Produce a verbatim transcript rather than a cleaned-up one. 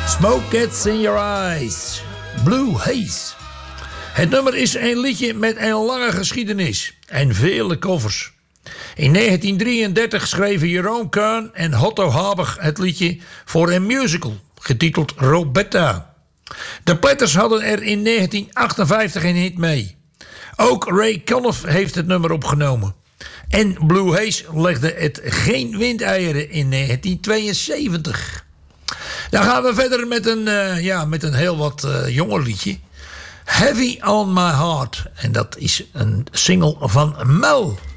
Smoke Gets in Your Eyes. Blue Haze. Het nummer is een liedje met een lange geschiedenis en vele covers. In negentien drieëndertig schreven Jeroen Kern en Otto Habig het liedje voor een musical, getiteld Roberta. De Platters hadden er in negentien achtenvijftig een hit mee. Ook Ray Conniff heeft het nummer opgenomen. En Blue Haze legde het geen windeieren in negentien tweeënzeventig. Dan gaan we verder met een, uh, ja, met een heel wat uh, jonger liedje. Heavy on My Heart. En dat is een single van Mel.